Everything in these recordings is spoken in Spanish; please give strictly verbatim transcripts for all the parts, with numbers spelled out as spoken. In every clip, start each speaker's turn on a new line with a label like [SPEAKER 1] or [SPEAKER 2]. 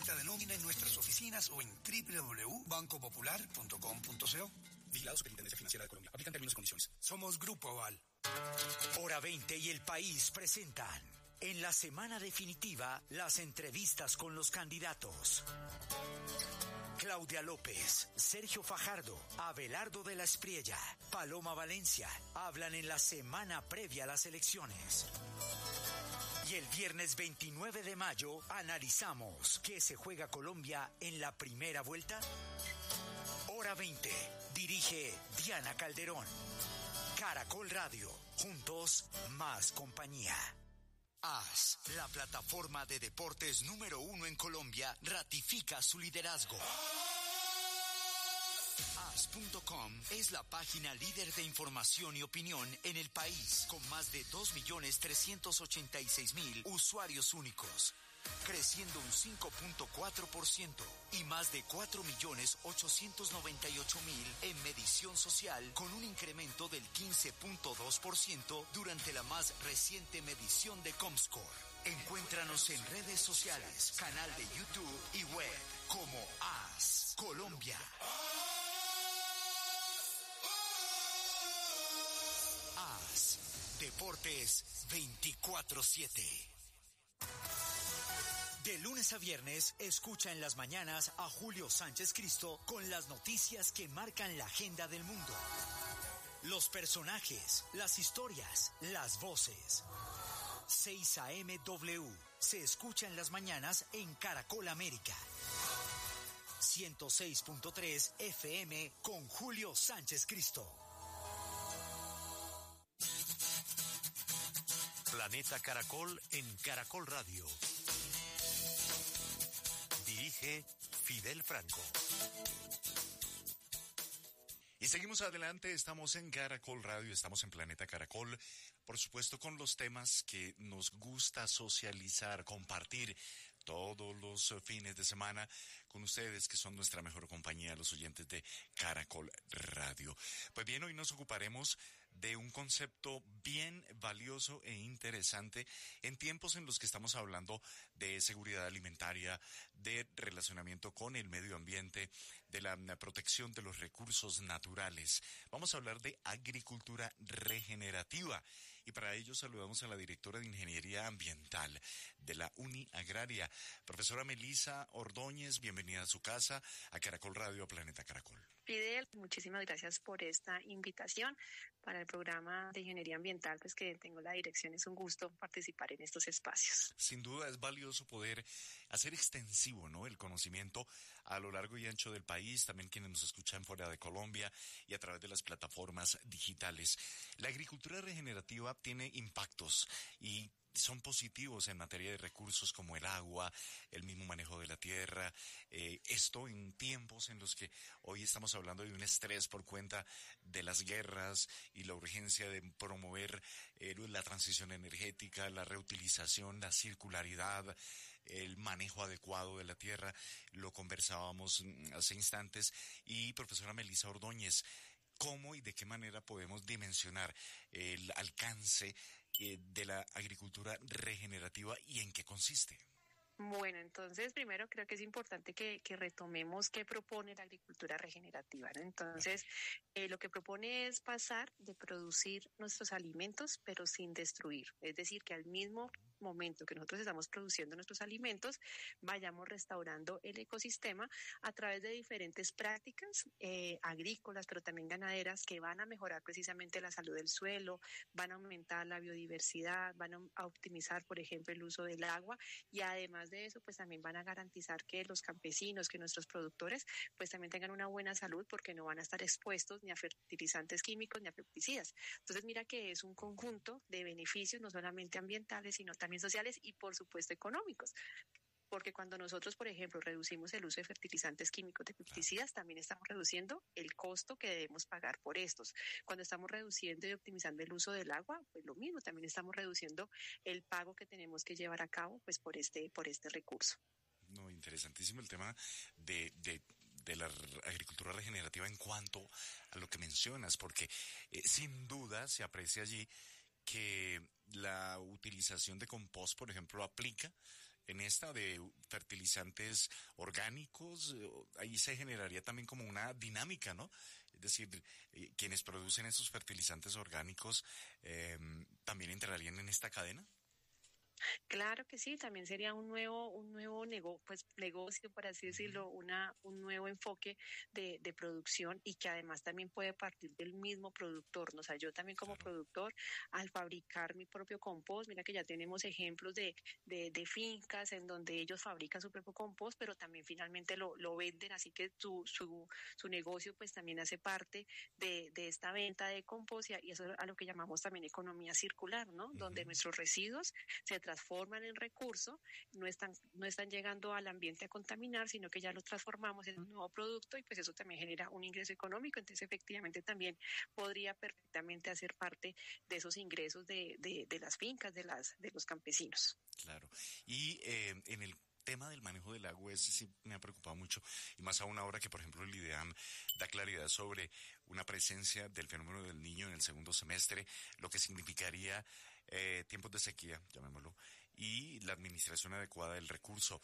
[SPEAKER 1] acta de nómina en nuestras oficinas o en doble u doble u doble u punto banco popular punto com punto co.
[SPEAKER 2] Vigilado Superintendencia Financiera de Colombia. Aplican términos y condiciones.
[SPEAKER 1] Somos Grupo Aval.
[SPEAKER 3] Hora veinte y El País presentan en la semana definitiva las entrevistas con los candidatos. Claudia López, Sergio Fajardo, Abelardo de la Espriella, Paloma Valencia hablan en la semana previa a las elecciones. Y el viernes veintinueve de mayo analizamos qué se juega Colombia en la primera vuelta. Hora veinte. Dirige Diana Calderón. Caracol Radio. Juntos, más compañía. A S, la plataforma de deportes número uno en Colombia, ratifica su liderazgo. A S punto com es la página líder de información y opinión en el país, con más de dos millones trescientos ochenta y seis mil usuarios únicos, creciendo un cinco punto cuatro por ciento y más de cuatro millones ochocientos noventa y ocho mil en medición social, con un incremento del quince punto dos por ciento durante la más reciente medición de Comscore. Encuéntranos en redes sociales, canal de YouTube y web como A S Colombia. A S Deportes veinticuatro siete. De lunes a viernes, escucha en las mañanas a Julio Sánchez Cristo con las noticias que marcan la agenda del mundo. Los personajes, las historias, las voces. seis A M W se escucha en las mañanas en Caracol América. ciento seis punto tres F M con Julio Sánchez Cristo.
[SPEAKER 4] Planeta Caracol en Caracol Radio. Dirige Fidel Franco.
[SPEAKER 5] Y seguimos adelante, estamos en Caracol Radio, estamos en Planeta Caracol, por supuesto con los temas que nos gusta socializar, compartir todos los fines de semana con ustedes, que son nuestra mejor compañía, los oyentes de Caracol Radio. Pues bien, hoy nos ocuparemos de un concepto bien valioso e interesante en tiempos en los que estamos hablando de seguridad alimentaria, de relacionamiento con el medio ambiente, de la protección de los recursos naturales. Vamos a hablar de agricultura regenerativa. Y para ello saludamos a la directora de Ingeniería Ambiental de la Uni Agraria, profesora Melisa Ordóñez. Bienvenida a su casa, a Caracol Radio, a Planeta Caracol.
[SPEAKER 6] Fidel, muchísimas gracias por esta invitación para el programa de Ingeniería Ambiental, pues que tengo la dirección. Es un gusto participar en estos espacios.
[SPEAKER 5] Sin duda es valioso poder hacer extensivo, ¿no?, el conocimiento a lo largo y ancho del país, también quienes nos escuchan fuera de Colombia y a través de las plataformas digitales. La agricultura regenerativa tiene impactos y son positivos en materia de recursos como el agua, el mismo manejo de la tierra, eh, esto en tiempos en los que hoy estamos hablando de un estrés por cuenta de las guerras y la urgencia de promover eh, la transición energética, la reutilización, la circularidad, el manejo adecuado de la tierra. Lo conversábamos hace instantes. Y profesora Melisa Ordóñez, ¿cómo y de qué manera podemos dimensionar el alcance eh, de la agricultura regenerativa y en qué consiste?
[SPEAKER 6] Bueno, entonces primero creo que es importante que, que retomemos qué propone la agricultura regenerativa, ¿no? Entonces, eh, lo que propone es pasar de producir nuestros alimentos, pero sin destruir. Es decir, que al mismo momento que nosotros estamos produciendo nuestros alimentos, vayamos restaurando el ecosistema a través de diferentes prácticas eh, agrícolas, pero también ganaderas, que van a mejorar precisamente la salud del suelo, van a aumentar la biodiversidad, van a optimizar, por ejemplo, el uso del agua, y además de eso, pues también van a garantizar que los campesinos, que nuestros productores, pues también tengan una buena salud, porque no van a estar expuestos ni a fertilizantes químicos ni a pesticidas. Entonces, mira que es un conjunto de beneficios, no solamente ambientales, sino también también sociales y, por supuesto, económicos. Porque cuando nosotros, por ejemplo, reducimos el uso de fertilizantes químicos, de pesticidas, también estamos reduciendo el costo que debemos pagar por estos. Cuando estamos reduciendo y optimizando el uso del agua, pues lo mismo, también estamos reduciendo el pago que tenemos que llevar a cabo, pues por este, por este recurso.
[SPEAKER 5] No, interesantísimo el tema de, de, de la agricultura regenerativa en cuanto a lo que mencionas, porque eh, sin duda se aprecia allí que la utilización de compost, por ejemplo, aplica en esta de fertilizantes orgánicos, ahí se generaría también como una dinámica, ¿no? Es decir, eh, quienes producen esos fertilizantes orgánicos eh, también entrarían en esta cadena.
[SPEAKER 6] Claro que sí, también sería un nuevo, un nuevo nego, pues, negocio, por así decirlo, una, un nuevo enfoque de, de producción y que además también puede partir del mismo productor, ¿no? O sea, yo también como
[SPEAKER 5] Claro.
[SPEAKER 6] productor, al fabricar mi propio compost, mira que ya tenemos ejemplos de, de, de fincas en donde ellos fabrican su propio compost, pero también finalmente lo, lo venden, así que su, su, su negocio pues también hace parte de, de esta venta de compost y, a- y eso es a lo que llamamos también economía circular, ¿no? Donde
[SPEAKER 5] Ujú.
[SPEAKER 6] nuestros residuos se transforman en recurso, no están, no están llegando al ambiente a contaminar, sino que ya los transformamos en un nuevo producto y pues eso también genera un ingreso económico. Entonces, efectivamente, también podría perfectamente hacer parte de esos ingresos de, de, de las fincas, de, las, de los campesinos.
[SPEAKER 5] Claro. Y eh, en el tema del manejo del agua, ese sí me ha preocupado mucho, y más aún ahora que, por ejemplo, el IDEAM da claridad sobre una presencia del fenómeno del Niño en el segundo semestre, lo que significaría eh, tiempos de sequía, llamémoslo, y la administración adecuada del recurso.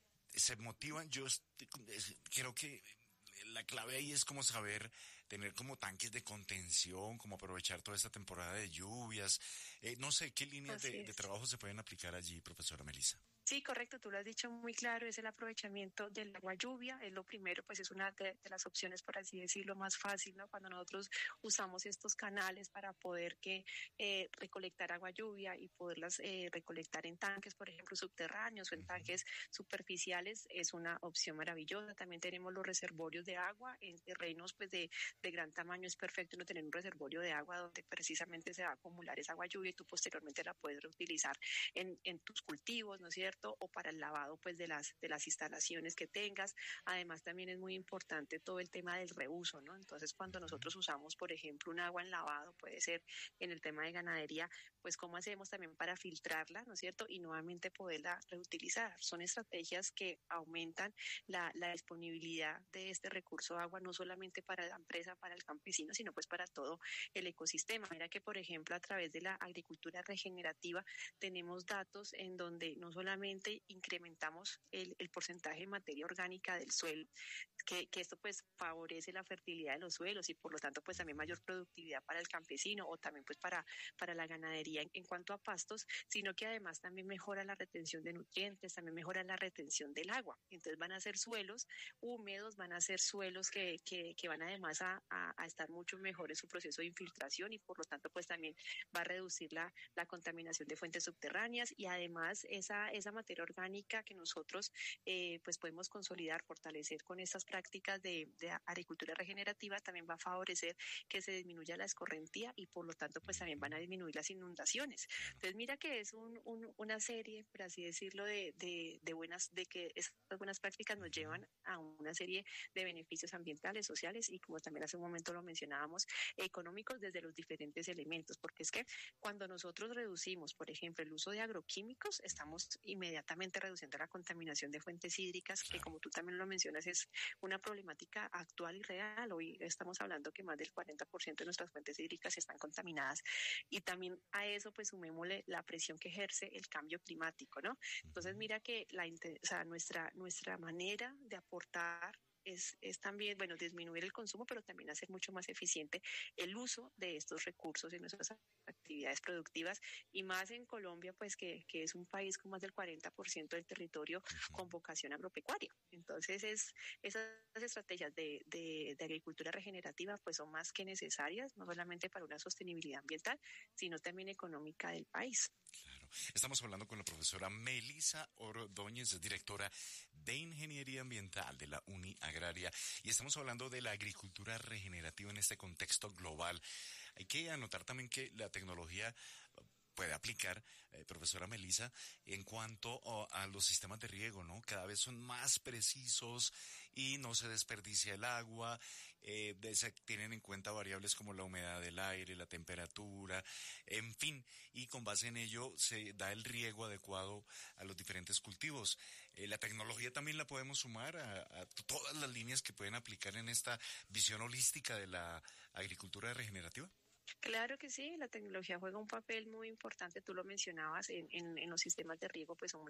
[SPEAKER 5] Se motivan, yo estoy- es- creo que la clave ahí es como saber tener como tanques de contención, como aprovechar toda esta temporada de lluvias. Eh, no sé, ¿qué líneas
[SPEAKER 6] Así
[SPEAKER 5] de, de
[SPEAKER 6] es.
[SPEAKER 5] trabajo se pueden aplicar allí, profesora Melissa?
[SPEAKER 6] Sí, correcto, tú lo has dicho muy claro, es el aprovechamiento del agua lluvia, es lo primero, pues es una de, de las opciones, por así decirlo, más fácil, ¿no? Cuando nosotros usamos estos canales para poder que eh, recolectar agua lluvia y poderlas eh, recolectar en tanques, por ejemplo, subterráneos o en tanques superficiales, es una opción maravillosa. También tenemos los reservorios de agua en terrenos pues de, de gran tamaño, es perfecto no tener un reservorio de agua donde precisamente se va a acumular esa agua lluvia y tú posteriormente la puedes reutilizar en, en tus cultivos, ¿no es cierto? O para el lavado pues de las, de las instalaciones que tengas. Además también es muy importante todo el tema del reuso, ¿no? Entonces cuando nosotros usamos, por ejemplo, un agua en lavado, puede ser en el tema de ganadería, pues cómo hacemos también para filtrarla, ¿no es cierto? Y nuevamente poderla reutilizar. Son estrategias que aumentan la, la disponibilidad de este recurso de agua, no solamente para la empresa, para el campesino, sino pues para todo el ecosistema. Mira que, por ejemplo, a través de la agricultura regenerativa tenemos datos en donde no solamente incrementamos el, el porcentaje de materia orgánica del suelo, que, que esto pues favorece la fertilidad de los suelos y por lo tanto pues también mayor productividad para el campesino o también pues para, para la ganadería en, en cuanto a pastos, sino que además también mejora la retención de nutrientes, también mejora la retención del agua. Entonces van a ser suelos húmedos, van a ser suelos que, que, que van además a, a, a estar mucho mejor en su proceso de infiltración y por lo tanto pues también va a reducir la, la contaminación de fuentes subterráneas y además esa, esa materia orgánica que nosotros eh, pues podemos consolidar, fortalecer con estas prácticas de, de agricultura regenerativa también va a favorecer que se disminuya la escorrentía y por lo tanto pues también van a disminuir las inundaciones. Entonces mira que es un, un, una serie, por así decirlo, de, de, de buenas, de que estas buenas prácticas nos llevan a una serie de beneficios ambientales, sociales y como también hace un momento lo mencionábamos, económicos desde los diferentes elementos, porque es que cuando nosotros reducimos, por ejemplo, el uso de agroquímicos, estamos inmediatamente reduciendo la contaminación de fuentes hídricas, que como tú también lo mencionas, es una problemática actual y real. Hoy estamos hablando que más del cuarenta por ciento de nuestras fuentes hídricas están contaminadas y también a eso pues sumémosle la presión que ejerce el cambio climático, ¿no? Entonces mira que la, o sea, nuestra, nuestra manera de aportar Es, es también, bueno, disminuir el consumo, pero también hacer mucho más eficiente el uso de estos recursos en nuestras actividades productivas y más en Colombia, pues que, que es un país con más del cuarenta por ciento del territorio con vocación agropecuaria. Entonces, es, esas estrategias de, de, de agricultura regenerativa pues son más que necesarias, no solamente para una sostenibilidad ambiental, sino también económica del país.
[SPEAKER 5] Claro. Estamos hablando con la profesora Melissa Ordóñez, directora de Ingeniería Ambiental de la Uni Agraria, y estamos hablando de la agricultura regenerativa en este contexto global. Hay que anotar también que la tecnología puede aplicar, eh, profesora Melissa, en cuanto oh, a los sistemas de riego, ¿no? Cada vez son más precisos y no se desperdicia el agua, eh, de, se tienen en cuenta variables como la humedad del aire, la temperatura, en fin, y con base en ello se da el riego adecuado a los diferentes cultivos. Eh, la tecnología también la podemos sumar a, a todas las líneas que pueden aplicar en esta visión holística de la agricultura regenerativa.
[SPEAKER 6] Claro que sí, la tecnología juega un papel muy importante, tú lo mencionabas, en, en, en los sistemas de riego pues son muy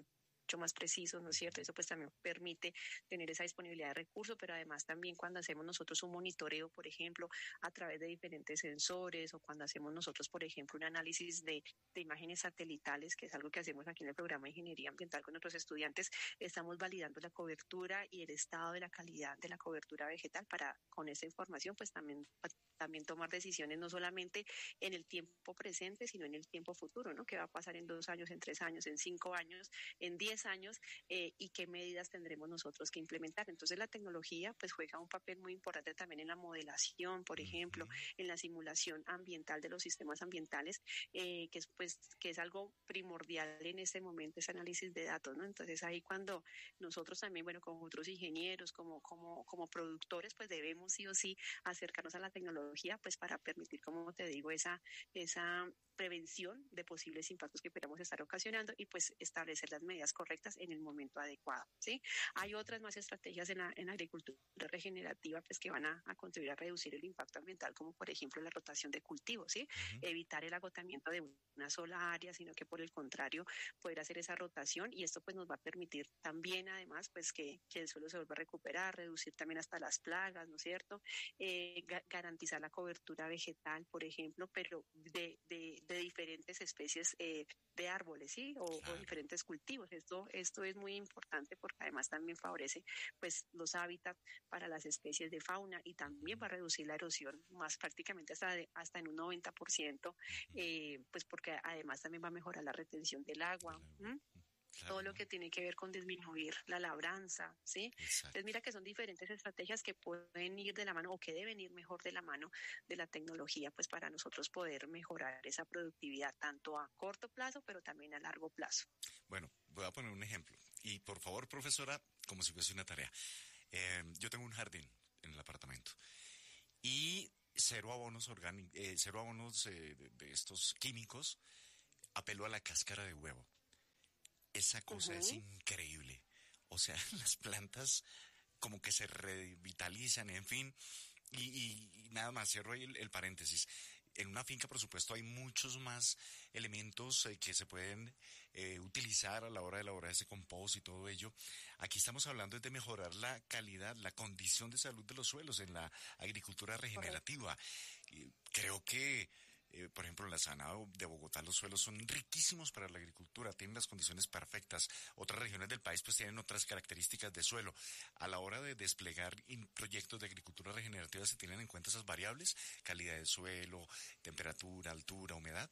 [SPEAKER 6] mucho más precisos, ¿no es cierto? Eso pues también permite tener esa disponibilidad de recursos, pero además también cuando hacemos nosotros un monitoreo, por ejemplo, a través de diferentes sensores, o cuando hacemos nosotros, por ejemplo, un análisis de, de imágenes satelitales, que es algo que hacemos aquí en el programa de Ingeniería Ambiental con nuestros estudiantes, estamos validando la cobertura y el estado de la calidad de la cobertura vegetal para con esa información pues también, también tomar decisiones no solamente en el tiempo presente, sino en el tiempo futuro, ¿no? ¿Qué va a pasar en dos años, en tres años, en cinco años, en diez años, eh, y qué medidas tendremos nosotros que implementar? Entonces la tecnología pues juega un papel muy importante también en la modelación, por ejemplo, en la simulación ambiental de los sistemas ambientales, eh, que es pues que es algo primordial en este momento, ese análisis de datos, ¿no? Entonces ahí cuando nosotros también, bueno, como otros ingenieros, como, como, como productores, pues debemos sí o sí acercarnos a la tecnología, pues para permitir, como te digo, esa, esa prevención de posibles impactos que podamos estar ocasionando y pues establecer las medidas correctas en el momento adecuado, ¿sí? Hay otras más estrategias en la, en la agricultura regenerativa pues que van a, a contribuir a reducir el impacto ambiental, como por ejemplo la rotación de cultivos, ¿sí? Uh-huh. Evitar el agotamiento de una sola área, sino que por el contrario poder hacer esa rotación, y esto pues nos va a permitir también además pues que, que el suelo se vuelva a recuperar, reducir también hasta las plagas, ¿no es cierto? Eh, ga- garantizar la cobertura vegetal, por ejemplo, pero de, de, de diferentes especies eh, de árboles, ¿sí? O, claro. o diferentes cultivos. Esto, esto es muy importante porque además también favorece pues los hábitats para las especies de fauna y también va a reducir la erosión más prácticamente hasta, de, hasta en un noventa por ciento, eh, pues porque además también va a mejorar la retención del agua. ¿Mm? Claro. Todo lo que tiene que ver con disminuir la labranza, ¿sí? Exacto. Entonces mira que son diferentes estrategias que pueden ir de la mano o que deben ir mejor de la mano de la tecnología, pues para nosotros poder mejorar esa productividad tanto a corto plazo, pero también a largo plazo.
[SPEAKER 5] Bueno, voy a poner un ejemplo y por favor, profesora, como si fuese una tarea. Eh, yo tengo un jardín en el apartamento y cero abonos orgánicos, eh, cero abonos eh, de, de estos químicos, apelo a la cáscara de huevo. Esa cosa uh-huh. es increíble. O sea, las plantas como que se revitalizan, en fin. Y, y, y nada más, cierro ahí el, el paréntesis. En una finca, por supuesto, hay muchos más elementos eh, que se pueden eh, utilizar a la hora de elaborar ese compost y todo ello. Aquí estamos hablando de mejorar la calidad, la condición de salud de los suelos en la agricultura regenerativa. Y creo que Eh, por ejemplo, en la Sabana de Bogotá los suelos son riquísimos para la agricultura, tienen las condiciones perfectas. Otras regiones del país pues tienen otras características de suelo. A la hora de desplegar proyectos de agricultura regenerativa, ¿se tienen en cuenta esas variables? Calidad del suelo, temperatura, altura, humedad.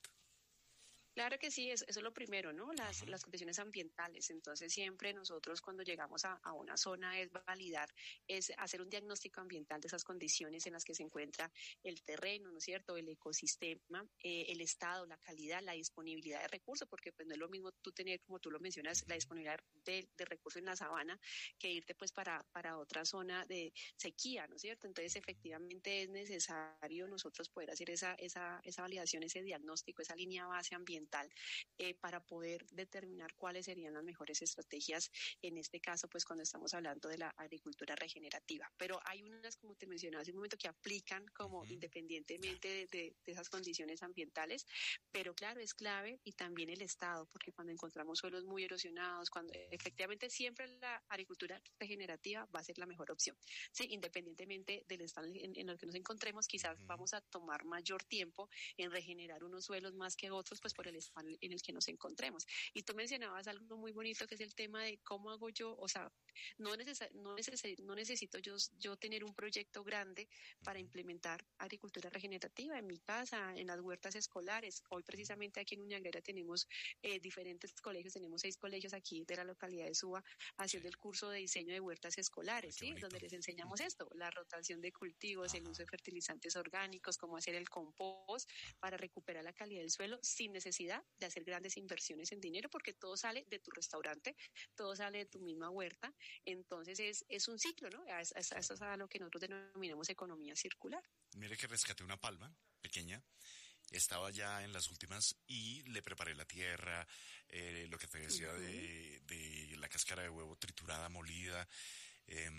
[SPEAKER 6] Claro que sí, eso, eso es lo primero, ¿no? Las, las condiciones ambientales. Entonces siempre nosotros cuando llegamos a, a una zona es validar, es hacer un diagnóstico ambiental de esas condiciones en las que se encuentra el terreno, ¿no es cierto? El ecosistema, eh, el estado, la calidad, la disponibilidad de recursos, porque pues no es lo mismo tú tener, como tú lo mencionas, la disponibilidad de, de recursos en la sabana que irte pues para, para otra zona de sequía, ¿no es cierto? Entonces efectivamente es necesario nosotros poder hacer esa, esa, esa validación, ese diagnóstico, esa línea base ambiental. Eh, para poder determinar cuáles serían las mejores estrategias, en este caso, pues cuando estamos hablando de la agricultura regenerativa. Pero hay unas, como te mencionaba hace un momento, que aplican como uh-huh. independientemente de, de, de esas condiciones ambientales, pero claro, es clave y también el estado, porque cuando encontramos suelos muy erosionados, cuando efectivamente siempre la agricultura regenerativa va a ser la mejor opción, sí, independientemente del estado en, en el que nos encontremos, quizás uh-huh. vamos a tomar mayor tiempo en regenerar unos suelos más que otros, pues por el estado en el que nos encontremos. Y tú mencionabas algo muy bonito que es el tema de cómo hago yo, o sea, no, neces- no, neces- no necesito yo, yo tener un proyecto grande para implementar agricultura regenerativa en mi casa, en las huertas escolares. Hoy precisamente aquí en Uñaguera tenemos eh, diferentes colegios, tenemos seis colegios aquí de la localidad de Suba haciendo sí. el curso de diseño de huertas escolares, ¿sí? Donde les enseñamos esto, la rotación de cultivos, Ajá. el uso de fertilizantes orgánicos, cómo hacer el compost para recuperar la calidad del suelo sin necesidad de hacer grandes inversiones en dinero, porque todo sale de tu restaurante, todo sale de tu misma huerta. Entonces es, es un ciclo, ¿no? Eso es, es, es a lo que nosotros denominamos economía circular.
[SPEAKER 5] Mire que rescaté una palma pequeña, estaba ya en las últimas y le preparé la tierra, eh, lo que te decía uh-huh. de, de la cáscara de huevo triturada, molida, eh,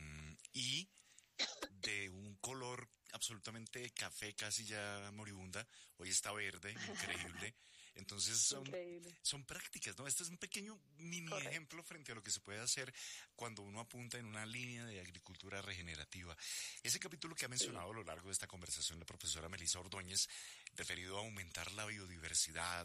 [SPEAKER 5] y de un color absolutamente café, casi ya moribunda. Hoy está verde, increíble. Entonces son,
[SPEAKER 6] Increíble.
[SPEAKER 5] son prácticas, ¿no? Este es un pequeño mini
[SPEAKER 6] Correcto.
[SPEAKER 5] ejemplo frente a lo que se puede hacer cuando uno apunta en una línea de agricultura regenerativa. Ese capítulo que ha mencionado sí. a lo largo de esta conversación la profesora Melissa Ordóñez, referido a aumentar la biodiversidad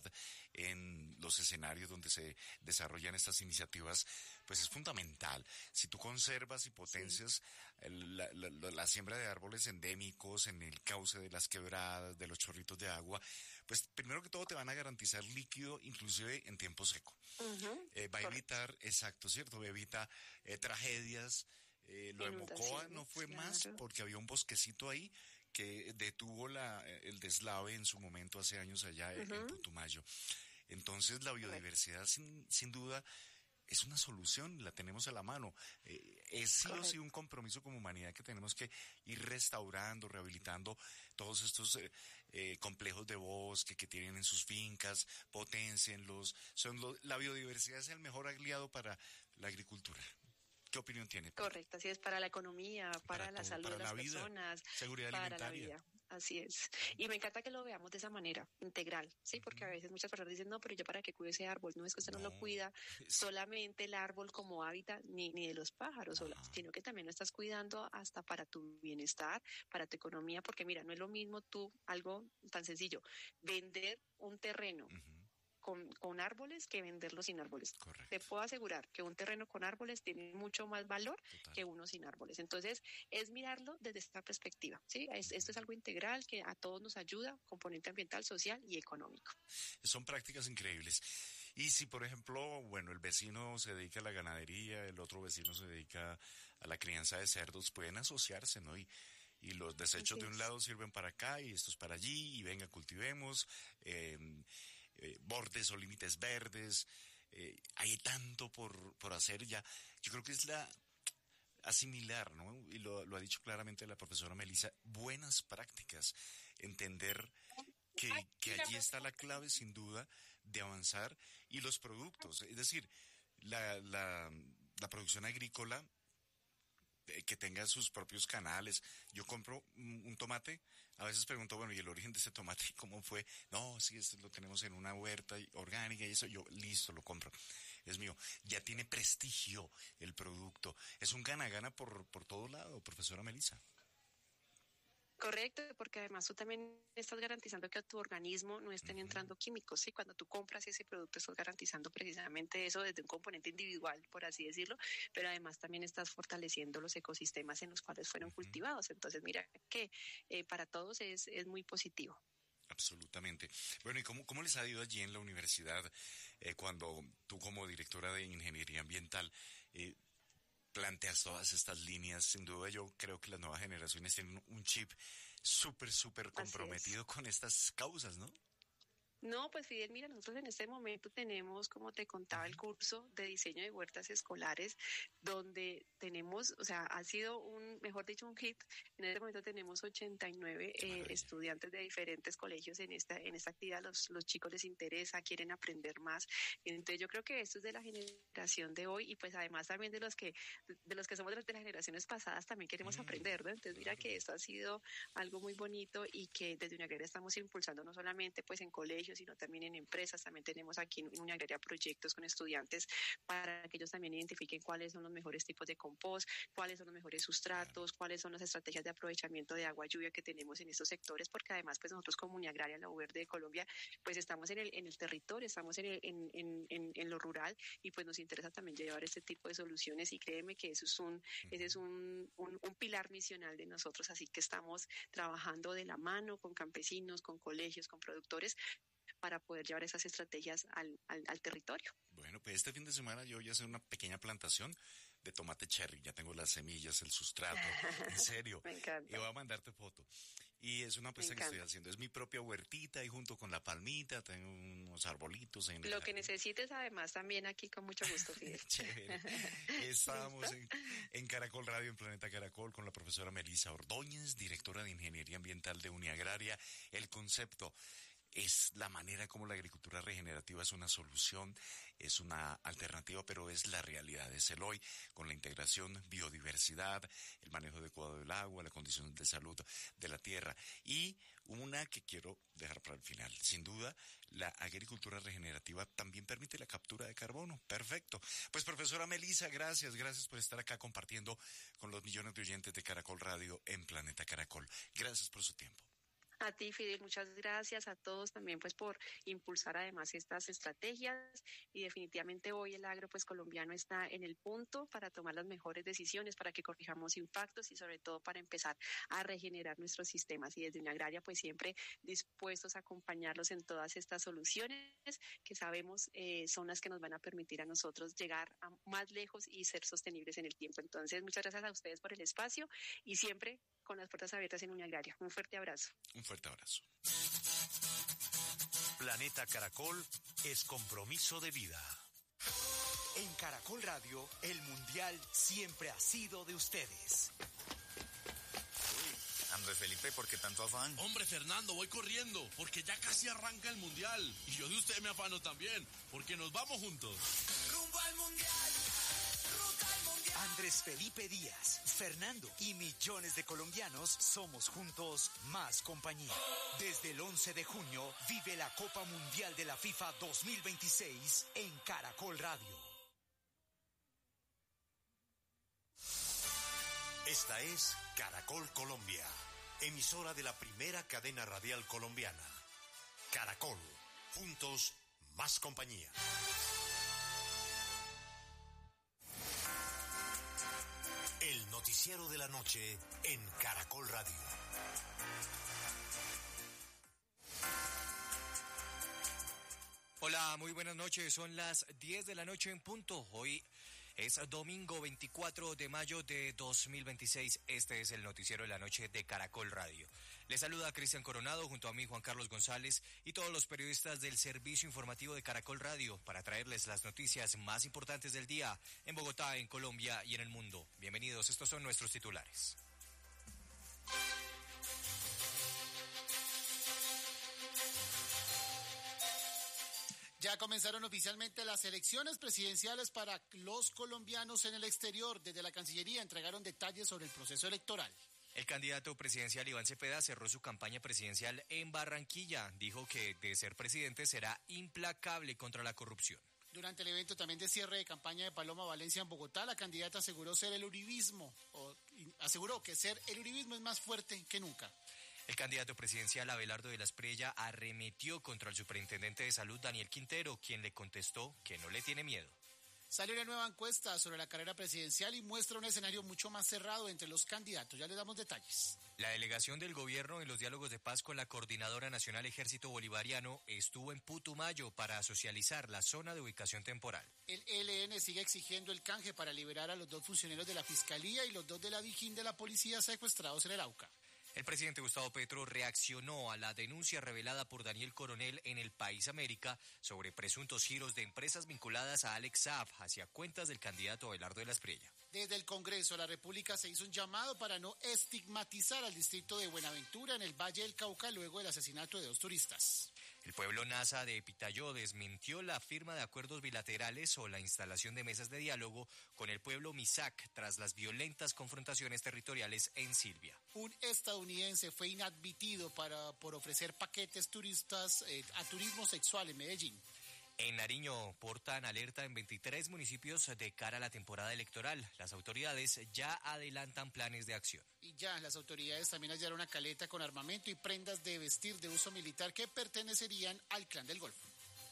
[SPEAKER 5] en los escenarios donde se desarrollan estas iniciativas, pues es fundamental. Si tú conservas y potencias sí. la, la, la, la siembra de árboles endémicos en el cauce de las quebradas, de los chorritos de agua, pues primero que todo te van a garantizar líquido, inclusive en tiempo seco. Uh-huh. Eh, va a evitar, exacto, ¿cierto? Evita eh, tragedias. Eh, lo de Mocoa no fue claro. más porque había un bosquecito ahí que detuvo la, el deslave en su momento hace años allá uh-huh. en Putumayo. Entonces la biodiversidad sin, sin duda es una solución, la tenemos a la mano. Eh, es sí Correcto. o sí un compromiso como humanidad que tenemos que ir restaurando, rehabilitando todos estos eh, eh, complejos de bosque que tienen en sus fincas, potencienlos. Son lo, la biodiversidad es el mejor aliado para la agricultura. ¿Qué opinión tiene?
[SPEAKER 6] Correcto, así es, para la economía, para, para la todo, salud
[SPEAKER 5] para
[SPEAKER 6] de las
[SPEAKER 5] la vida,
[SPEAKER 6] personas,
[SPEAKER 5] seguridad
[SPEAKER 6] para
[SPEAKER 5] alimentaria.
[SPEAKER 6] la vida. Así es. Y me encanta que lo veamos de esa manera, integral, ¿sí? Porque a veces muchas personas dicen, no, pero yo para qué cuido ese árbol. No es que usted no, no lo cuida solamente el árbol como hábitat, ni, ni de los pájaros, Ajá. sino que también lo estás cuidando hasta para tu bienestar, para tu economía, porque mira, no es lo mismo tú, algo tan sencillo, vender un terreno. Uh-huh. Con, con árboles que venderlo sin árboles.
[SPEAKER 5] Correcto.
[SPEAKER 6] Te puedo asegurar que un terreno con árboles tiene mucho más valor Total. que uno sin árboles. Entonces, es mirarlo desde esta perspectiva, ¿sí? Es, esto es algo integral que a todos nos ayuda, componente ambiental, social y económico.
[SPEAKER 5] Son prácticas increíbles. Y si, por ejemplo, bueno, el vecino se dedica a la ganadería, el otro vecino se dedica a la crianza de cerdos, pueden asociarse, ¿no? Y Y los desechos de un lado sirven para acá y estos para allí, y venga, cultivemos, eh, eh, bordes o límites verdes, eh, hay tanto por, por hacer ya. Yo creo que es la asimilar, ¿no? Y lo, lo ha dicho claramente la profesora Melissa, buenas prácticas, entender que, que allí está la clave, sin duda, de avanzar, y los productos, es decir, la, la, la producción agrícola, que tenga sus propios canales. Yo compro un, un tomate, a veces pregunto, bueno, ¿y el origen de ese tomate cómo fue? No, sí, este lo tenemos en una huerta orgánica y eso, yo, listo, lo compro. Es mío. Ya tiene prestigio el producto. Es un gana-gana por, por todo lado, profesora Melissa.
[SPEAKER 6] Correcto, porque además tú también estás garantizando que a tu organismo no estén uh-huh. entrando químicos, ¿sí? Cuando tú compras ese producto estás garantizando precisamente eso desde un componente individual, por así decirlo, pero además también estás fortaleciendo los ecosistemas en los cuales fueron uh-huh. cultivados. Entonces, mira que eh, para todos es, es muy positivo.
[SPEAKER 5] Absolutamente. Bueno, ¿y cómo, cómo les ha ido allí en la universidad eh, cuando tú como directora de Ingeniería Ambiental eh, planteas todas estas líneas? Sin duda yo creo que las nuevas generaciones tienen un chip súper, súper comprometido con estas causas, ¿no?
[SPEAKER 6] No, pues Fidel, mira, nosotros en este momento tenemos, como te contaba, el curso de diseño de huertas escolares, donde tenemos, o sea, ha sido un, mejor dicho, un hit. En este momento tenemos ochenta y nueve eh, estudiantes de diferentes colegios en esta en esta actividad. Los, los chicos les interesa, quieren aprender más. Entonces yo creo que esto es de la generación de hoy y pues además también de los que de los que somos de las, de las generaciones pasadas también queremos mm, aprender, ¿no? Entonces mira que esto ha sido algo muy bonito y que desde Uniagraria estamos impulsando no solamente pues en colegios, sino también en empresas. También tenemos aquí en Uniagraria proyectos con estudiantes para que ellos también identifiquen cuáles son los mejores tipos de compost, cuáles son los mejores sustratos, cuáles son las estrategias de aprovechamiento de agua lluvia que tenemos en estos sectores, porque además pues nosotros como Uniagraria, la U Verde de Colombia, pues estamos en el, en el territorio, estamos en, el, en, en, en, en lo rural y pues nos interesa también llevar este tipo de soluciones y créeme que eso es un, ese es un, un, un pilar misional de nosotros, así que estamos trabajando de la mano con campesinos, con colegios, con productores, para poder llevar esas estrategias al, al, al territorio.
[SPEAKER 5] Bueno, pues este fin de semana yo voy a hacer una pequeña plantación de tomate cherry, ya tengo las semillas, el sustrato, en serio.
[SPEAKER 6] Me encanta.
[SPEAKER 5] Y voy a mandarte foto. Y es una apuesta que estoy haciendo, es mi propia huertita y junto con la palmita tengo unos arbolitos. En
[SPEAKER 6] Lo
[SPEAKER 5] la...
[SPEAKER 6] que necesites además también aquí con mucho gusto, Fidel.
[SPEAKER 5] Chévere. Estábamos en, en Caracol Radio, en Planeta Caracol, con la profesora Melissa Ordóñez, directora de Ingeniería Ambiental de Uniagraria. El concepto, es la manera como la agricultura regenerativa es una solución, es una alternativa, pero es la realidad, es el hoy, con la integración, biodiversidad, el manejo adecuado del agua, la condición de salud de la tierra. Y una que quiero dejar para el final, sin duda, la agricultura regenerativa también permite la captura de carbono. Perfecto. Pues profesora Melissa, gracias, gracias por estar acá compartiendo con los millones de oyentes de Caracol Radio en Planeta Caracol. Gracias por su tiempo.
[SPEAKER 6] A ti, Fidel, muchas gracias, a todos también pues por impulsar además estas estrategias, y definitivamente hoy el agro pues colombiano está en el punto para tomar las mejores decisiones, para que corrijamos impactos y sobre todo para empezar a regenerar nuestros sistemas, y desde Unagraria pues siempre dispuestos a acompañarlos en todas estas soluciones que sabemos eh, son las que nos van a permitir a nosotros llegar a más lejos y ser sostenibles en el tiempo. Entonces, muchas gracias a ustedes por el espacio y siempre con las puertas abiertas en Unagraria. Un fuerte abrazo.
[SPEAKER 5] Un fuerte abrazo.
[SPEAKER 4] Planeta Caracol es compromiso de vida.
[SPEAKER 3] En Caracol Radio, el Mundial siempre ha sido de ustedes.
[SPEAKER 2] Andrés Felipe, ¿por qué tanto afán?
[SPEAKER 7] Hombre, Fernando, voy corriendo, porque ya casi arranca el Mundial. Y yo de usted me afano también, porque nos vamos juntos.
[SPEAKER 3] ¡Rumbo al Mundial! ¡Ruta al Mundial! Andrés Felipe Díaz, Fernando y millones de colombianos somos juntos más compañía. Desde el once de junio, vive la Copa Mundial de la FIFA dos mil veintiséis en Caracol Radio.
[SPEAKER 4] Esta es Caracol Colombia, emisora de la primera cadena radial colombiana. Caracol, juntos, más compañía. El noticiero de la noche en Caracol Radio.
[SPEAKER 8] Hola, muy buenas noches. Son las diez de la noche en punto. Hoy es domingo veinticuatro de mayo de dos mil veintiséis. Este es el noticiero de la noche de Caracol Radio. Les saluda Cristian Coronado junto a mí, Juan Carlos González, y todos los periodistas del servicio informativo de Caracol Radio para traerles las noticias más importantes del día en Bogotá, en Colombia y en el mundo. Bienvenidos, estos son nuestros titulares.
[SPEAKER 9] Ya comenzaron oficialmente las elecciones presidenciales para los colombianos en el exterior. Desde la Cancillería entregaron detalles sobre el proceso electoral.
[SPEAKER 8] El candidato presidencial Iván Cepeda cerró su campaña presidencial en Barranquilla. Dijo que de ser presidente será implacable contra la corrupción.
[SPEAKER 9] Durante el evento también de cierre de campaña de Paloma Valencia en Bogotá, la candidata aseguró ser el uribismo, o aseguró que ser el uribismo es más fuerte que nunca.
[SPEAKER 8] El candidato presidencial Abelardo de la Espriella arremetió contra el superintendente de salud Daniel Quintero, quien le contestó que no le tiene miedo.
[SPEAKER 9] Salió una nueva encuesta sobre la carrera presidencial y muestra un escenario mucho más cerrado entre los candidatos. Ya les damos detalles.
[SPEAKER 8] La delegación del gobierno en los diálogos de paz con la Coordinadora Nacional Ejército Bolivariano estuvo en Putumayo para socializar la zona de ubicación temporal.
[SPEAKER 9] El E L N sigue exigiendo el canje para liberar a los dos funcionarios de la Fiscalía y los dos de la Dijín de la Policía secuestrados en el Auca.
[SPEAKER 8] El presidente Gustavo Petro reaccionó a la denuncia revelada por Daniel Coronel en El País América sobre presuntos giros de empresas vinculadas a Alex Saab hacia cuentas del candidato Abelardo de la Espriella.
[SPEAKER 9] Desde el Congreso de la República se hizo un llamado para no estigmatizar al distrito de Buenaventura en el Valle del Cauca luego del asesinato de dos turistas.
[SPEAKER 8] El pueblo Nasa de Pitayó desmintió la firma de acuerdos bilaterales o la instalación de mesas de diálogo con el pueblo Misak tras las violentas confrontaciones territoriales en Silvia.
[SPEAKER 9] Un estadounidense fue inadmitido para, por ofrecer paquetes turistas eh, a turismo sexual en Medellín.
[SPEAKER 8] En Nariño portan alerta en veintitrés municipios de cara a la temporada electoral. Las autoridades ya adelantan planes de acción.
[SPEAKER 9] Y ya, las autoridades también hallaron una caleta con armamento y prendas de vestir de uso militar que pertenecerían al Clan del Golfo.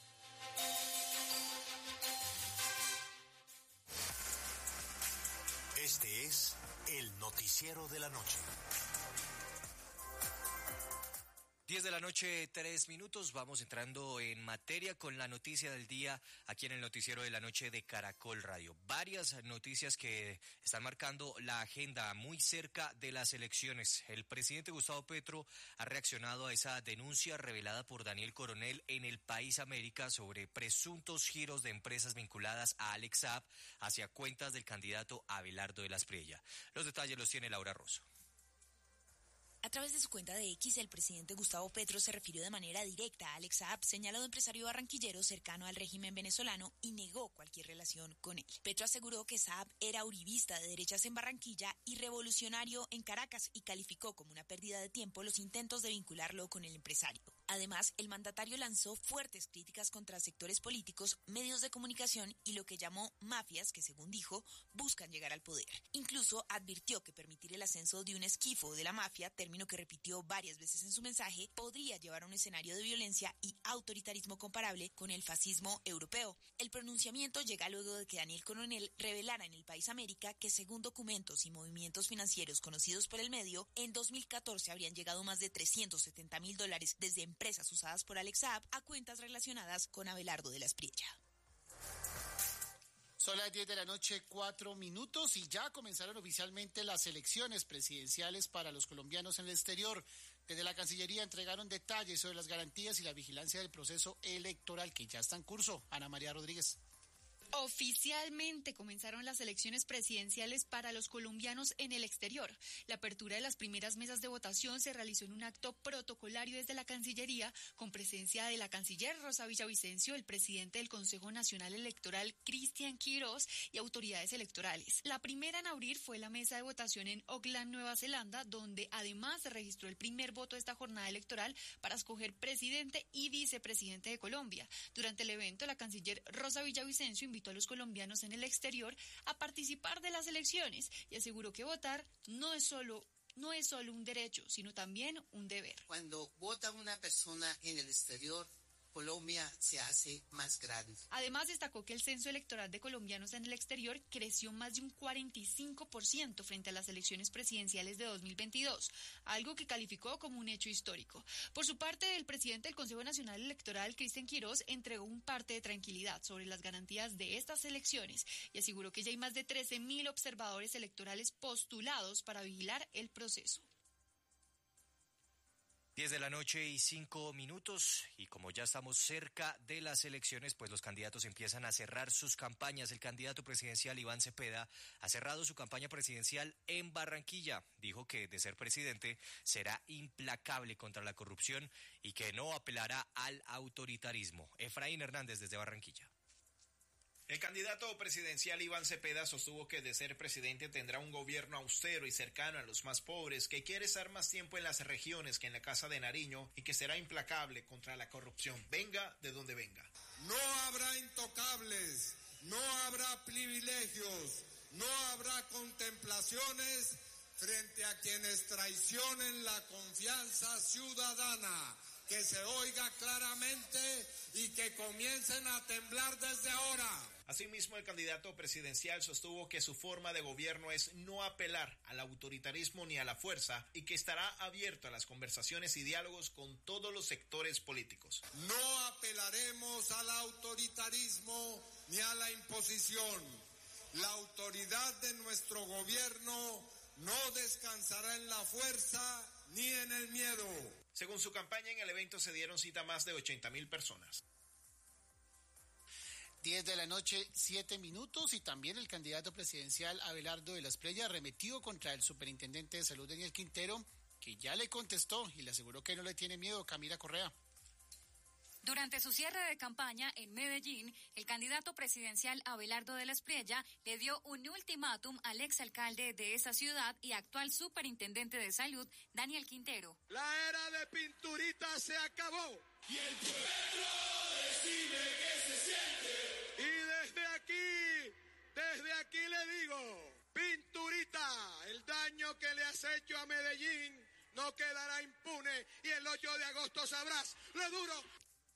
[SPEAKER 4] Este es el noticiero de la noche.
[SPEAKER 8] diez de la noche, tres minutos. Vamos entrando en materia con la noticia del día aquí en el noticiero de la noche de Caracol Radio. Varias noticias que están marcando la agenda muy cerca de las elecciones. El presidente Gustavo Petro ha reaccionado a esa denuncia revelada por Daniel Coronel en El País América sobre presuntos giros de empresas vinculadas a Alex Saab hacia cuentas del candidato Abelardo de la Espriella. Los detalles los tiene Laura Rosso.
[SPEAKER 10] A través de su cuenta de X, el presidente Gustavo Petro se refirió de manera directa a Alex Saab, señalado empresario barranquillero cercano al régimen venezolano, y negó cualquier relación con él. Petro aseguró que Saab era uribista de derechas en Barranquilla y revolucionario en Caracas y calificó como una pérdida de tiempo los intentos de vincularlo con el empresario. Además, el mandatario lanzó fuertes críticas contra sectores políticos, medios de comunicación y lo que llamó mafias que, según dijo, buscan llegar al poder. Incluso advirtió que permitir el ascenso de un esquifo de la mafia, término que repitió varias veces en su mensaje, podría llevar a un escenario de violencia y autoritarismo comparable con el fascismo europeo. El pronunciamiento llega luego de que Daniel Coronel revelara en El País América que, según documentos y movimientos financieros conocidos por el medio, en dos mil catorce habrían llegado más de trescientos setenta mil dólares desde empresas usadas por Alex Saab a cuentas relacionadas con Abelardo de la Espriella.
[SPEAKER 9] Son las diez de la noche, cuatro minutos, y ya comenzaron oficialmente las elecciones presidenciales para los colombianos en el exterior. Desde la Cancillería entregaron detalles sobre las garantías y la vigilancia del proceso electoral que ya está en curso. Ana María Rodríguez.
[SPEAKER 11] Oficialmente comenzaron las elecciones presidenciales para los colombianos en el exterior. La apertura de las primeras mesas de votación se realizó en un acto protocolario desde la Cancillería, con presencia de la canciller Rosa Villavicencio, el presidente del Consejo Nacional Electoral Cristian Quirós y autoridades electorales. La primera en abrir fue la mesa de votación en Auckland, Nueva Zelanda, donde además se registró el primer voto de esta jornada electoral para escoger presidente y vicepresidente de Colombia. Durante el evento, la canciller Rosa Villavicencio invitó a los colombianos en el exterior a participar de las elecciones y aseguró que votar no es solo no es solo un derecho, sino también un deber.
[SPEAKER 12] Cuando vota una persona en el exterior, Colombia se hace más grande.
[SPEAKER 11] Además, destacó que el censo electoral de colombianos en el exterior creció más de un cuarenta y cinco por ciento frente a las elecciones presidenciales de dos mil veintidós, algo que calificó como un hecho histórico. Por su parte, el presidente del Consejo Nacional Electoral, Cristian Quirós, entregó un parte de tranquilidad sobre las garantías de estas elecciones y aseguró que ya hay más de trece mil observadores electorales postulados para vigilar el proceso.
[SPEAKER 8] diez de la noche y cinco minutos, y como ya estamos cerca de las elecciones, pues los candidatos empiezan a cerrar sus campañas. El candidato presidencial Iván Cepeda ha cerrado su campaña presidencial en Barranquilla. Dijo que, de ser presidente, será implacable contra la corrupción y que no apelará al autoritarismo. Efraín Hernández, desde Barranquilla.
[SPEAKER 13] El candidato presidencial Iván Cepeda sostuvo que, de ser presidente, tendrá un gobierno austero y cercano a los más pobres, que quiere estar más tiempo en las regiones que en la Casa de Nariño y que será implacable contra la corrupción, venga de donde venga.
[SPEAKER 14] No habrá intocables, no habrá privilegios, no habrá contemplaciones frente a quienes traicionen la confianza ciudadana. Que se oiga claramente y que comiencen a temblar desde ahora.
[SPEAKER 13] Asimismo, el candidato presidencial sostuvo que su forma de gobierno es no apelar al autoritarismo ni a la fuerza y que estará abierto a las conversaciones y diálogos con todos los sectores políticos.
[SPEAKER 14] No apelaremos al autoritarismo ni a la imposición. La autoridad de nuestro gobierno no descansará en la fuerza ni en el miedo.
[SPEAKER 13] Según su campaña, en el evento se dieron cita más de ochenta mil personas.
[SPEAKER 9] diez de la noche, siete minutos, y también el candidato presidencial Abelardo de la Espriella arremetió contra el superintendente de salud Daniel Quintero, que ya le contestó y le aseguró que no le tiene miedo. Camila Correa.
[SPEAKER 15] Durante su cierre de campaña en Medellín, el candidato presidencial Abelardo de la Espriella le dio un ultimátum al exalcalde de esa ciudad y actual superintendente de salud, Daniel Quintero.
[SPEAKER 14] La era de Pinturita se acabó.
[SPEAKER 16] Y el pueblo decide qué se siente.
[SPEAKER 14] Y desde aquí, desde aquí le digo, Pinturita, el daño que le has hecho a Medellín no quedará impune y el ocho de agosto sabrás lo duro.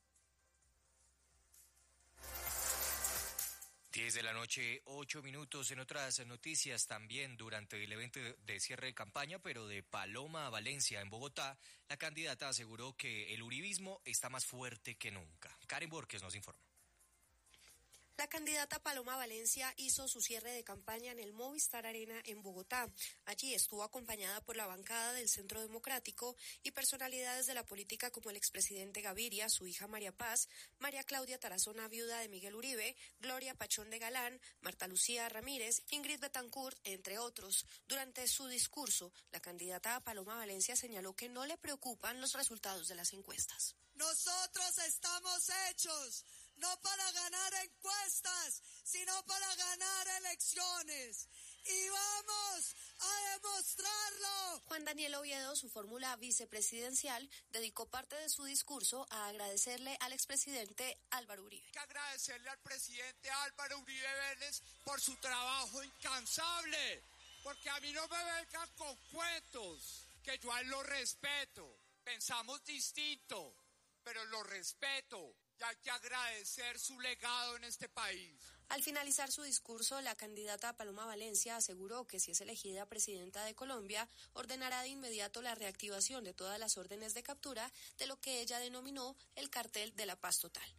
[SPEAKER 8] diez de la noche, ocho minutos. En otras noticias, también durante el evento de cierre de campaña, pero de Paloma a Valencia, en Bogotá, la candidata aseguró que el uribismo está más fuerte que nunca. Karen Borges nos informa.
[SPEAKER 17] La candidata Paloma Valencia hizo su cierre de campaña en el Movistar Arena en Bogotá. Allí estuvo acompañada por la bancada del Centro Democrático y personalidades de la política como el expresidente Gaviria, su hija María Paz, María Claudia Tarazona, viuda de Miguel Uribe, Gloria Pachón de Galán, Marta Lucía Ramírez, Ingrid Betancourt, entre otros. Durante su discurso, la candidata Paloma Valencia señaló que no le preocupan los resultados de las encuestas.
[SPEAKER 18] Nosotros estamos hechos no para ganar encuestas, sino para ganar elecciones. Y vamos a demostrarlo.
[SPEAKER 17] Juan Daniel Oviedo, su fórmula vicepresidencial, dedicó parte de su discurso a agradecerle al expresidente Álvaro Uribe.
[SPEAKER 19] Hay que agradecerle al presidente Álvaro Uribe Vélez por su trabajo incansable, porque a mí no me vengan con cuentos, que yo a él lo respeto. Pensamos distinto, pero lo respeto. Y hay que agradecer su legado en este país.
[SPEAKER 17] Al finalizar su discurso, la candidata Paloma Valencia aseguró que si es elegida presidenta de Colombia, ordenará de inmediato la reactivación de todas las órdenes de captura de lo que ella denominó el cartel de la paz total.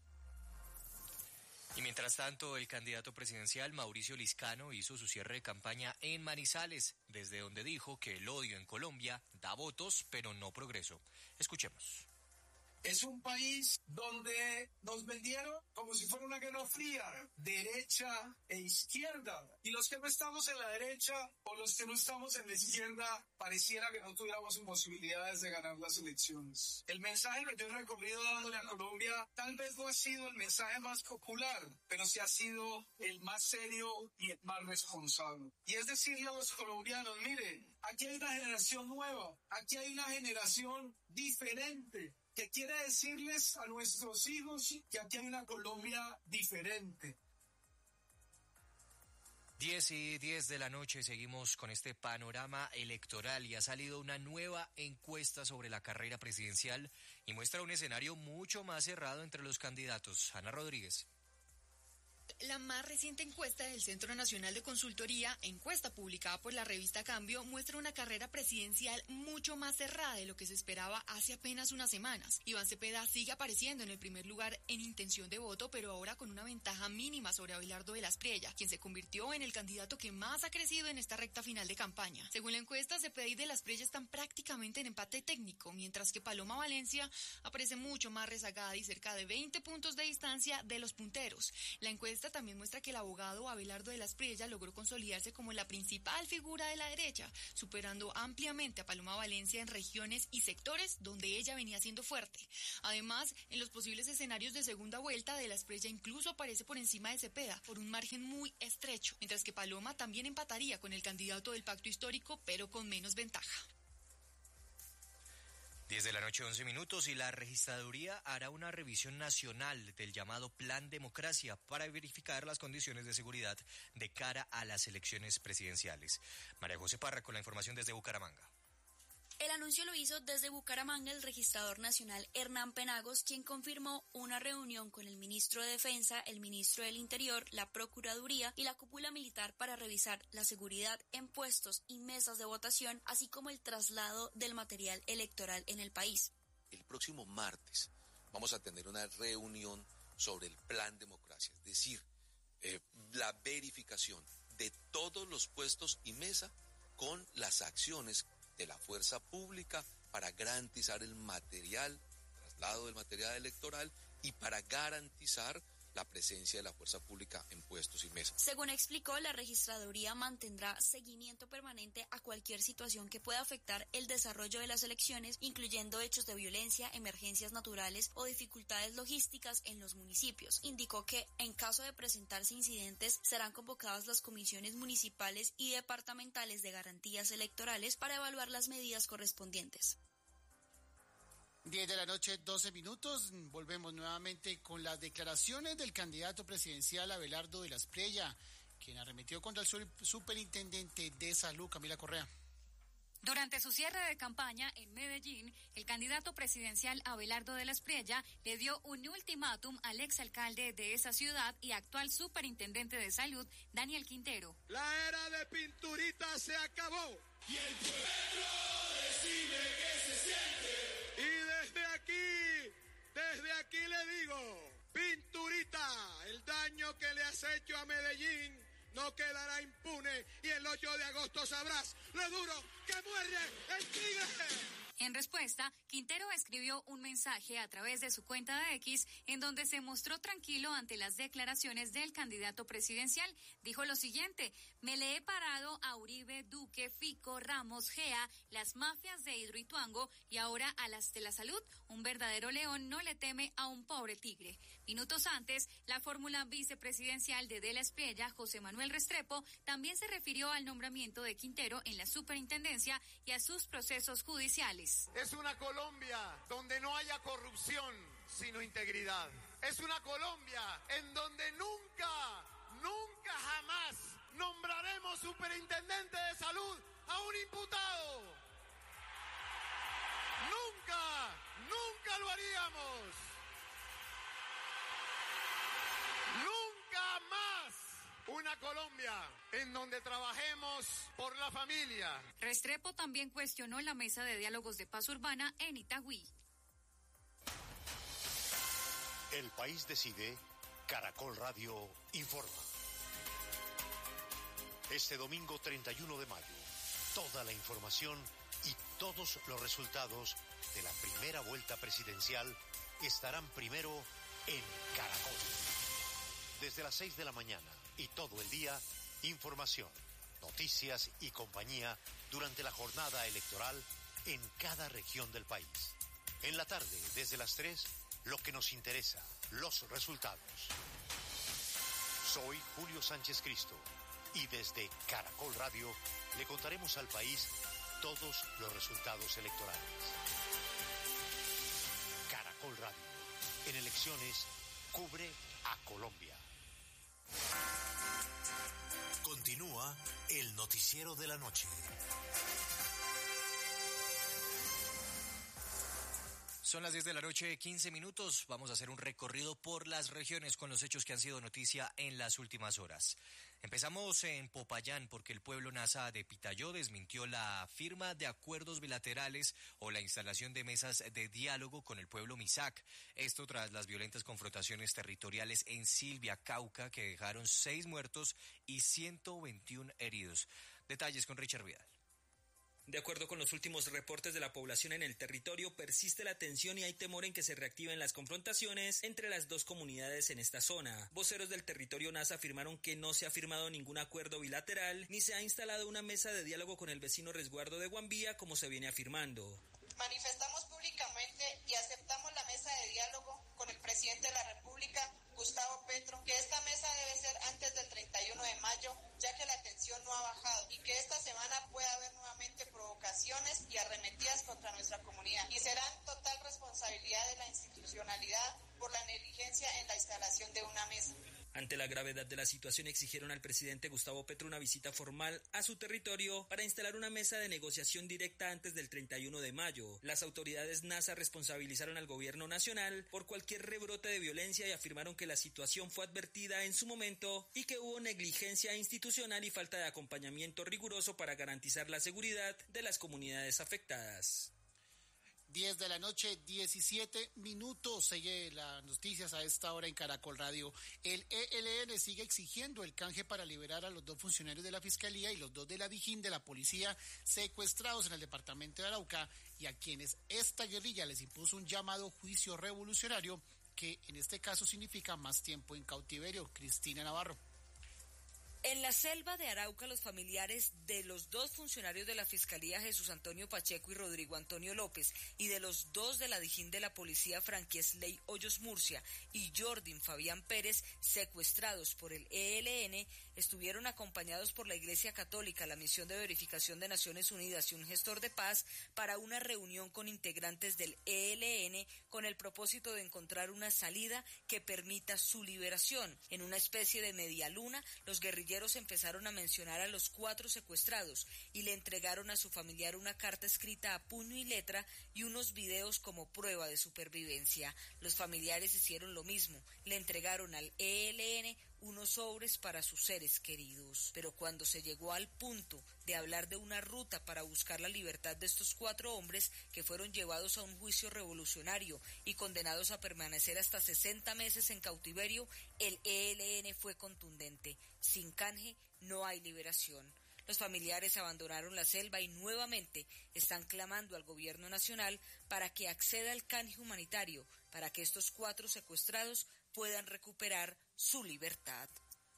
[SPEAKER 8] Y mientras tanto, el candidato presidencial Mauricio Liscano hizo su cierre de campaña en Manizales, desde donde dijo que el odio en Colombia da votos, pero no progreso. Escuchemos.
[SPEAKER 20] Es un país donde nos vendieron como si fuera una guerra fría, derecha e izquierda. Y los que no estamos en la derecha o los que no estamos en la izquierda, pareciera que no tuviéramos posibilidades de ganar las elecciones. El mensaje que yo he recorrido dándole a Colombia tal vez no ha sido el mensaje más popular, pero sí ha sido el más serio y el más responsable. Y es decirle a los colombianos, miren, aquí hay una generación nueva, aquí hay una generación diferente, que quiere decirles a nuestros hijos que aquí hay una Colombia diferente.
[SPEAKER 8] diez y diez de la noche, seguimos con este panorama electoral y ha salido una nueva encuesta sobre la carrera presidencial y muestra un escenario mucho más cerrado entre los candidatos. Ana Rodríguez.
[SPEAKER 11] La más reciente encuesta del Centro Nacional de Consultoría, encuesta publicada por la revista Cambio, muestra una carrera presidencial mucho más cerrada de lo que se esperaba hace apenas unas semanas. Iván Cepeda sigue apareciendo en el primer lugar en intención de voto, pero ahora con una ventaja mínima sobre Abelardo de la Espriella, quien se convirtió en el candidato que más ha crecido en esta recta final de campaña. Según la encuesta, Cepeda y de la Espriella están prácticamente en empate técnico, mientras que Paloma Valencia aparece mucho más rezagada y cerca de veinte puntos de distancia de los punteros. La encuesta también muestra que el abogado Abelardo de la Espriella logró consolidarse como la principal figura de la derecha, superando ampliamente a Paloma Valencia en regiones y sectores donde ella venía siendo fuerte. Además, en los posibles escenarios de segunda vuelta, de la Espriella incluso aparece por encima de Cepeda, por un margen muy estrecho, mientras que Paloma también empataría con el candidato del pacto histórico, pero con menos ventaja.
[SPEAKER 8] diez de la noche, once minutos, y la registraduría hará una revisión nacional del llamado Plan Democracia para verificar las condiciones de seguridad de cara a las elecciones presidenciales. María José Parra con la información desde Bucaramanga.
[SPEAKER 10] El anuncio lo hizo desde Bucaramanga el registrador nacional Hernán Penagos, quien confirmó una reunión con el ministro de Defensa, el ministro del Interior, la Procuraduría y la cúpula militar para revisar la seguridad en puestos y mesas de votación, así como el traslado del material electoral en el país.
[SPEAKER 21] El próximo martes vamos a tener una reunión sobre el Plan Democracia, es decir, eh, la verificación de todos los puestos y mesa con las acciones de la fuerza pública para garantizar el material, traslado del material electoral y para garantizar la presencia de la fuerza pública en puestos y mesas.
[SPEAKER 10] Según explicó, la registraduría mantendrá seguimiento permanente a cualquier situación que pueda afectar el desarrollo de las elecciones, incluyendo hechos de violencia, emergencias naturales o dificultades logísticas en los municipios. Indicó que, en caso de presentarse incidentes, serán convocadas las comisiones municipales y departamentales de garantías electorales para evaluar las medidas correspondientes.
[SPEAKER 9] diez de la noche, doce minutos. Volvemos nuevamente con las declaraciones del candidato presidencial Abelardo de la Espriella, quien arremetió contra el superintendente de salud, Camila Correa.
[SPEAKER 15] Durante su cierre de campaña en Medellín, el candidato presidencial Abelardo de la Espriella le dio un ultimátum al exalcalde de esa ciudad y actual superintendente de salud, Daniel Quintero.
[SPEAKER 14] La era de Pinturita se acabó.
[SPEAKER 16] Y el pueblo decide que se siente.
[SPEAKER 14] Y desde aquí, desde aquí le digo, Pinturita, el daño que le has hecho a Medellín no quedará impune y el ocho de agosto sabrás lo duro que muere el tigre.
[SPEAKER 15] En respuesta, Quintero escribió un mensaje a través de su cuenta de X en donde se mostró tranquilo ante las declaraciones del candidato presidencial. Dijo lo siguiente: me le he parado a Uribe, Duque, Fico, Ramos, Gea, las mafias de Hidroituango y ahora a las de la salud. Un verdadero león no le teme a un pobre tigre. Minutos antes, la fórmula vicepresidencial de De la Espriella, José Manuel Restrepo, también se refirió al nombramiento de Quintero en la superintendencia y a sus procesos judiciales.
[SPEAKER 14] Es una Colombia donde no haya corrupción, sino integridad. Es una Colombia en donde nunca, nunca jamás nombraremos superintendente de salud a un imputado. Nunca, nunca lo haríamos. Nunca más. Una Colombia en donde trabajemos por la familia.
[SPEAKER 15] Restrepo también cuestionó la mesa de diálogos de paz urbana en Itagüí.
[SPEAKER 4] El país decide, Caracol Radio informa. Este domingo treinta y uno de mayo, toda la información y todos los resultados de la primera vuelta presidencial estarán primero en Caracol. Desde las seis de la mañana y todo el día, información, noticias y compañía durante la jornada electoral en cada región del país. En la tarde, desde las tres, lo que nos interesa, los resultados. Soy Julio Sánchez Cristo y desde Caracol Radio le contaremos al país todos los resultados electorales. Caracol Radio, en elecciones, cubre a Colombia. Continúa el noticiero de la noche.
[SPEAKER 8] Son las diez de la noche, quince minutos. Vamos a hacer un recorrido por las regiones con los hechos que han sido noticia en las últimas horas. Empezamos en Popayán porque el pueblo Nasa de Pitayó desmintió la firma de acuerdos bilaterales o la instalación de mesas de diálogo con el pueblo Misak. Esto tras las violentas confrontaciones territoriales en Silvia, Cauca, que dejaron seis muertos y ciento veintiuno heridos. Detalles con Richard Vidal.
[SPEAKER 1] De acuerdo con los últimos reportes de la población en el territorio, persiste la tensión y hay temor en que se reactiven las confrontaciones entre las dos comunidades en esta zona. Voceros del territorio Nasa afirmaron que no se ha firmado ningún acuerdo bilateral ni se ha instalado una mesa de diálogo con el vecino resguardo de Guambía como se viene afirmando.
[SPEAKER 22] Manifestamos públicamente y aceptamos la mesa de diálogo con el presidente de la República, Gustavo Petro, que esta mesa debe ser antes del treinta y uno de mayo, ya que la tensión no ha bajado y que esta semana pueda haber nuevamente provocaciones y arremetidas contra nuestra comunidad y serán total responsabilidad de la institucionalidad por la negligencia en la instalación de una mesa.
[SPEAKER 1] Ante la gravedad de la situación, exigieron al presidente Gustavo Petro una visita formal a su territorio para instalar una mesa de negociación directa antes del treinta y uno de mayo. Las autoridades NASA responsabilizaron al gobierno nacional por cualquier rebrote de violencia y afirmaron que la situación fue advertida en su momento y que hubo negligencia institucional y falta de acompañamiento riguroso para garantizar la seguridad de las comunidades afectadas.
[SPEAKER 9] diez de la noche, diecisiete minutos. Sigue las noticias a esta hora en Caracol Radio. El E L N sigue exigiendo el canje para liberar a los dos funcionarios de la Fiscalía y los dos de la Dijín de la Policía secuestrados en el departamento de Arauca y a quienes esta guerrilla les impuso un llamado juicio revolucionario que en este caso significa más tiempo en cautiverio. Cristina Navarro.
[SPEAKER 23] En la selva de Arauca, los familiares de los dos funcionarios de la Fiscalía, Jesús Antonio Pacheco y Rodrigo Antonio López, y de los dos de la Dijín de la Policía, Franquiesley Hoyos Murcia y Jordin Fabián Pérez, secuestrados por el E L N, estuvieron acompañados por la Iglesia Católica, la Misión de Verificación de Naciones Unidas y un gestor de paz para una reunión con integrantes del E L N con el propósito de encontrar una salida que permita su liberación. En una especie de media luna, los guerrilleros empezaron a mencionar a los cuatro secuestrados y le entregaron a su familiar una carta escrita a puño y letra y unos videos como prueba de supervivencia. Los familiares hicieron lo mismo, le entregaron al E L N unos sobres para sus seres queridos. Pero cuando se llegó al punto de hablar de una ruta para buscar la libertad de estos cuatro hombres que fueron llevados a un juicio revolucionario y condenados a permanecer hasta sesenta meses en cautiverio, el E L N fue contundente. Sin canje no hay liberación. Los familiares abandonaron la selva y nuevamente están clamando al gobierno nacional para que acceda al canje humanitario, para que estos cuatro secuestrados puedan recuperar su libertad.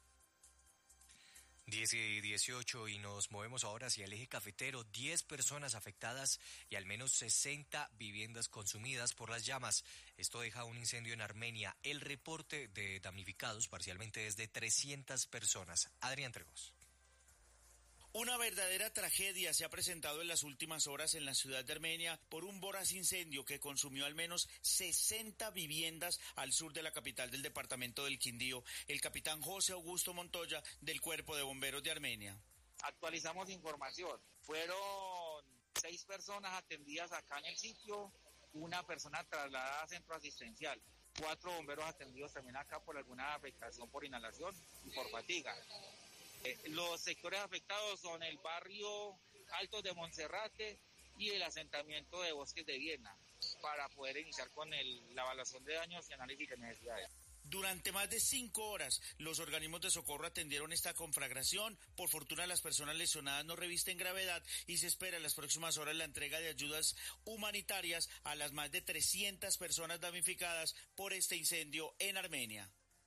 [SPEAKER 8] diez y dieciocho y nos movemos ahora hacia el eje cafetero. diez personas afectadas y al menos sesenta viviendas consumidas por las llamas. Esto deja un incendio en Armenia. El reporte de damnificados parcialmente es de trescientas personas. Adrián Tregos.
[SPEAKER 2] Una verdadera tragedia se ha presentado en las últimas horas en la ciudad de Armenia por un voraz incendio que consumió al menos sesenta viviendas al sur de la capital del departamento del Quindío. El capitán José Augusto Montoya del Cuerpo de Bomberos de Armenia.
[SPEAKER 5] Actualizamos información. Fueron seis personas atendidas acá en el sitio, una persona trasladada a centro asistencial, cuatro bomberos atendidos también acá por alguna afectación por inhalación y por fatiga. Eh, los sectores afectados son el barrio Altos de Monserrate y el asentamiento de Bosques de Viena, para poder iniciar con el, la evaluación de daños y análisis de necesidades.
[SPEAKER 2] Durante más de cinco horas, los organismos de socorro atendieron esta conflagración. Por fortuna, las personas lesionadas no revisten gravedad y se espera en las próximas horas la entrega de ayudas humanitarias a las más de trescientas personas damnificadas por este incendio en Armenia.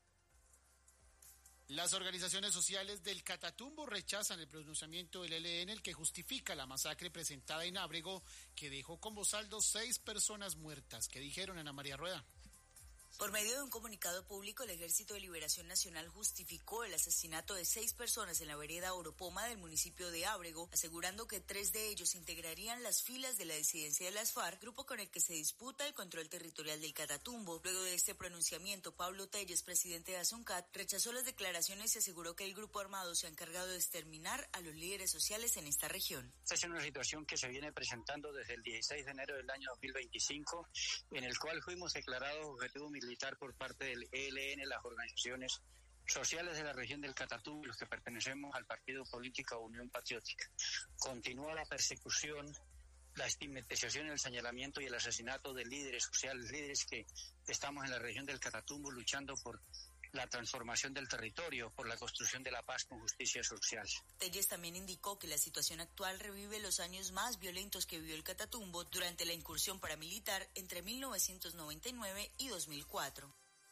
[SPEAKER 9] Las organizaciones sociales del Catatumbo rechazan el pronunciamiento del E L N, el que justifica la masacre presentada en Ábrego, que dejó como saldo seis personas muertas. ¿Qué dijeron, Ana María Rueda?
[SPEAKER 23] Por medio de un comunicado público, el Ejército de Liberación Nacional justificó el asesinato de seis personas en la vereda Oropoma del municipio de Ábrego, asegurando que tres de ellos integrarían las filas de la disidencia de las FARC, grupo con el que se disputa el control territorial del Catatumbo. Luego de este pronunciamiento, Pablo Telles, presidente de ASUNCAT, rechazó las declaraciones y aseguró que el grupo armado se ha encargado de exterminar a los líderes sociales en esta región.
[SPEAKER 6] Esta es una situación que se viene presentando desde el dieciséis de enero del año dos mil veinticinco, en el cual fuimos declarados objetivo militar por parte del E L N, las organizaciones sociales de la región del Catatumbo, los que pertenecemos al partido político Unión Patriótica. Continúa la persecución, la estigmatización, el señalamiento y el asesinato de líderes sociales, líderes que estamos en la región del Catatumbo luchando por la transformación del territorio, por la construcción de la paz con justicia social.
[SPEAKER 23] Telles también indicó que la situación actual revive los años más violentos que vivió el Catatumbo durante la incursión paramilitar entre mil novecientos noventa y nueve y dos mil cuatro.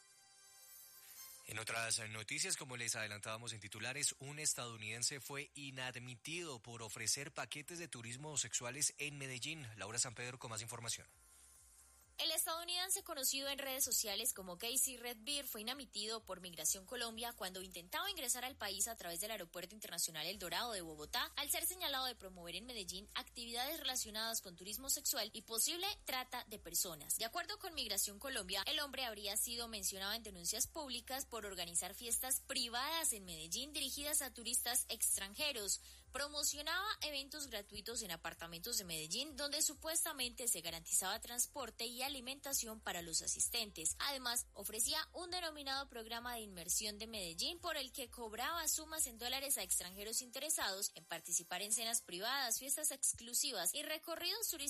[SPEAKER 8] En otras noticias, como les adelantábamos en titulares, un estadounidense fue inadmitido por ofrecer paquetes de turismo sexuales en Medellín. Laura San Pedro con más información.
[SPEAKER 24] El estadounidense, conocido en redes sociales como Casey Redbeard, fue inadmitido por Migración Colombia cuando intentaba ingresar al país a través del Aeropuerto Internacional El Dorado de Bogotá, al ser señalado de promover en Medellín actividades relacionadas con turismo sexual y posible trata de personas. De acuerdo con Migración Colombia, el hombre habría sido mencionado en denuncias públicas por organizar fiestas privadas en Medellín dirigidas a turistas extranjeros. Promocionaba eventos gratuitos en apartamentos de Medellín donde supuestamente se garantizaba transporte y alimentación para los asistentes. Además, ofrecía un denominado programa de inmersión de Medellín por el que cobraba sumas en dólares a extranjeros interesados en participar en cenas privadas, fiestas exclusivas y recorridos turísticos